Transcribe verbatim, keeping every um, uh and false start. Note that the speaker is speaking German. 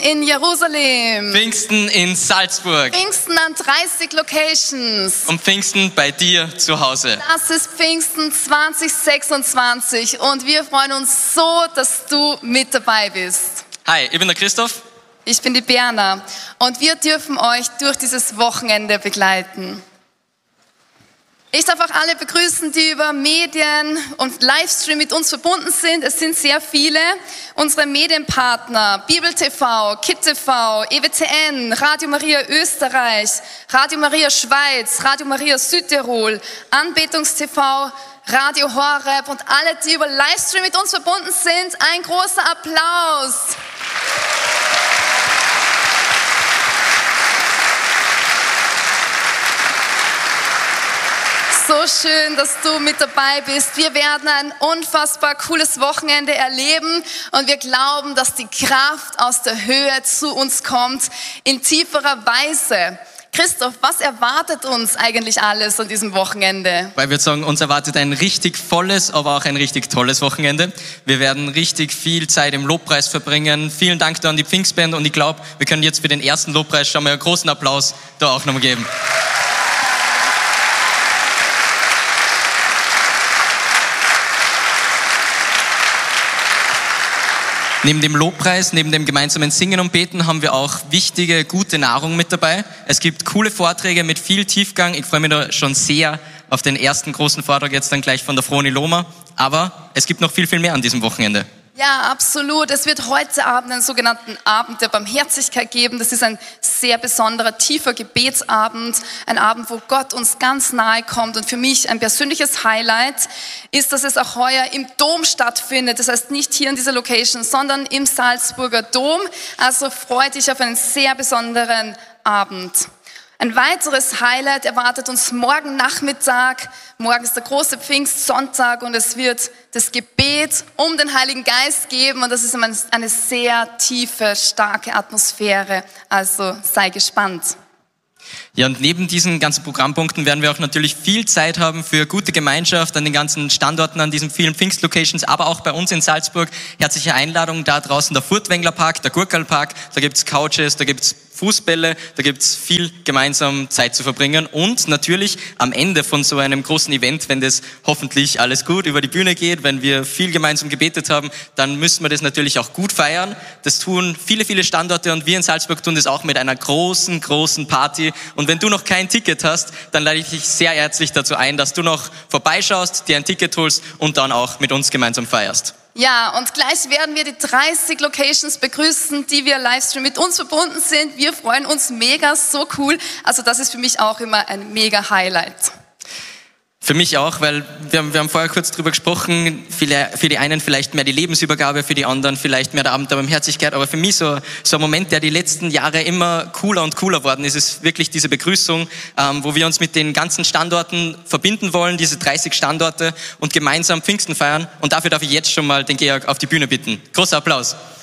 in Jerusalem. Pfingsten in Salzburg. Pfingsten an dreißig Locations. Und Pfingsten bei dir zu Hause. Das ist Pfingsten zwanzig sechsundzwanzig und wir freuen uns so, dass du mit dabei bist. Hi, ich bin der Christoph. Ich bin die Berna und wir dürfen euch durch dieses Wochenende begleiten. Ich darf auch alle begrüßen, die über Medien und Livestream mit uns verbunden sind. Es sind sehr viele. Unsere Medienpartner, Bibel T V, Kit T V, E W T N, Radio Maria Österreich, Radio Maria Schweiz, Radio Maria Südtirol, Anbetungs-T V, Radio Horeb und alle, die über Livestream mit uns verbunden sind. Ein großer Applaus. So schön, dass du mit dabei bist. Wir werden ein unfassbar cooles Wochenende erleben und wir glauben, dass die Kraft aus der Höhe zu uns kommt in tieferer Weise. Christoph, was erwartet uns eigentlich alles an diesem Wochenende? Weil wir sagen, uns erwartet ein richtig volles, aber auch ein richtig tolles Wochenende. Wir werden richtig viel Zeit im Lobpreis verbringen. Vielen Dank da an die Pfingstband und ich glaube, wir können jetzt für den ersten Lobpreis schon mal einen großen Applaus da auch nochmal geben. Neben dem Lobpreis, neben dem gemeinsamen Singen und Beten haben wir auch wichtige, gute Nahrung mit dabei. Es gibt coole Vorträge mit viel Tiefgang. Ich freue mich da schon sehr auf den ersten großen Vortrag jetzt dann gleich von der Froni Loma. Aber es gibt noch viel, viel mehr an diesem Wochenende. Ja, absolut. Es wird heute Abend einen sogenannten Abend der Barmherzigkeit geben. Das ist ein sehr besonderer, tiefer Gebetsabend. Ein Abend, wo Gott uns ganz nahe kommt. Und für mich ein persönliches Highlight ist, dass es auch heuer im Dom stattfindet. Das heißt nicht hier in dieser Location, sondern im Salzburger Dom. Also freut dich auf einen sehr besonderen Abend. Ein weiteres Highlight erwartet uns morgen Nachmittag. Morgen ist der große Pfingstsonntag und es wird das Gebet um den Heiligen Geist geben. Und das ist eine sehr tiefe, starke Atmosphäre. Also sei gespannt. Ja, und neben diesen ganzen Programmpunkten werden wir auch natürlich viel Zeit haben für gute Gemeinschaft an den ganzen Standorten, an diesen vielen Pfingstlocations, aber auch bei uns in Salzburg. Herzliche Einladung, da draußen der Furtwängler Park, der Gurkalpark, da gibt's Couches, da gibt's Fußbälle, da gibt's viel gemeinsam Zeit zu verbringen und natürlich am Ende von so einem großen Event, wenn das hoffentlich alles gut über die Bühne geht, wenn wir viel gemeinsam gebetet haben, dann müssen wir das natürlich auch gut feiern. Das tun viele, viele Standorte und wir in Salzburg tun das auch mit einer großen, großen Party. Und wenn du noch kein Ticket hast, dann lade ich dich sehr herzlich dazu ein, dass du noch vorbeischaust, dir ein Ticket holst und dann auch mit uns gemeinsam feierst. Ja, und gleich werden wir die dreißig Locations begrüßen, die wir Livestream mit uns verbunden sind. Wir freuen uns mega, so cool. Also das ist für mich auch immer ein mega Highlight. Für mich auch, weil wir haben, wir haben vorher kurz drüber gesprochen, viele, für die einen vielleicht mehr die Lebensübergabe, für die anderen vielleicht mehr der Abend der Barmherzigkeit, aber für mich so, so ein Moment, der die letzten Jahre immer cooler und cooler worden ist, ist wirklich diese Begrüßung, ähm, wo wir uns mit den ganzen Standorten verbinden wollen, diese dreißig Standorte und gemeinsam Pfingsten feiern und dafür darf ich jetzt schon mal den Georg auf die Bühne bitten. Großer Applaus.